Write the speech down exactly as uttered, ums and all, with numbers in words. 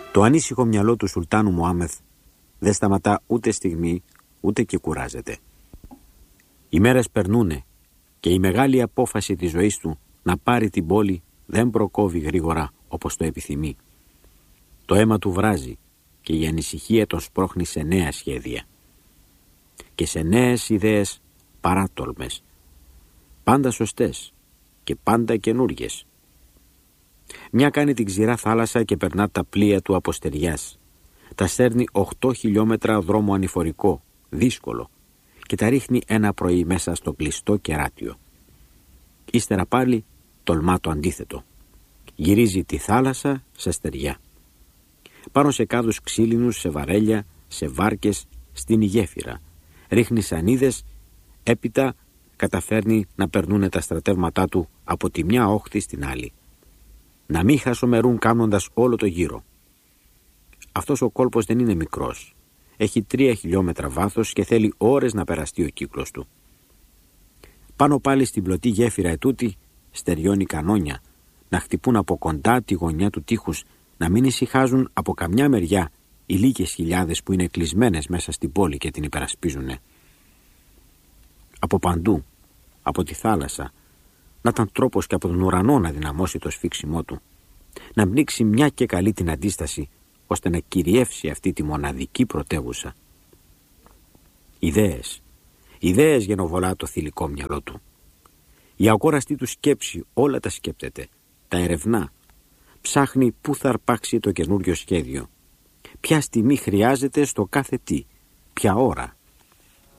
Το ανήσυχο μυαλό του Σουλτάνου Μωάμεθ δεν σταματά ούτε στιγμή, ούτε και κουράζεται. Οι μέρες περνούνε και η μεγάλη απόφαση της ζωής του να πάρει την πόλη δεν προκόβει γρήγορα όπως το επιθυμεί. Το αίμα του βράζει και η ανησυχία τον σπρώχνει σε νέα σχέδια και σε νέες ιδέες παράτολμες, πάντα σωστές και πάντα καινούργιες. Μια κάνει την ξηρά θάλασσα και περνά τα πλοία του από στεριάς. Τα σέρνει οχτώ χιλιόμετρα δρόμο ανηφορικό, δύσκολο, και τα ρίχνει ένα πρωί μέσα στο κλειστό κεράτιο. Ύστερα πάλι τολμά το αντίθετο. Γυρίζει τη θάλασσα σε στεριά. Πάνω σε κάδους ξύλινους, σε βαρέλια, σε βάρκες, στην γέφυρα. Ρίχνει σανίδες, έπειτα καταφέρνει να περνούν τα στρατεύματά του από τη μια όχθη στην άλλη. Να μην χασομερούν κάνοντας όλο το γύρο. Αυτός ο κόλπος δεν είναι μικρός. Έχει τρία χιλιόμετρα βάθος και θέλει ώρες να περαστεί ο κύκλος του. Πάνω πάλι στην πλωτή γέφυρα ετούτη στεριώνει κανόνια, να χτυπούν από κοντά τη γωνιά του τείχους, να μην ησυχάζουν από καμιά μεριά οι λίγες χιλιάδες που είναι κλεισμένες μέσα στην πόλη και την υπερασπίζουνε. Από παντού, από τη θάλασσα, να ήταν τρόπος και από τον ουρανό να δυναμώσει το σφίξιμό του, να πνίξει μια και καλή την αντίσταση, ώστε να κυριεύσει αυτή τη μοναδική πρωτεύουσα. Ιδέες, ιδέες γενοβολά το θηλυκό μυαλό του. Η αγόραστη του σκέψη όλα τα σκέπτεται, τα ερευνά, ψάχνει πού θα αρπάξει το καινούριο σχέδιο, ποια στιγμή χρειάζεται στο κάθε τι, ποια ώρα,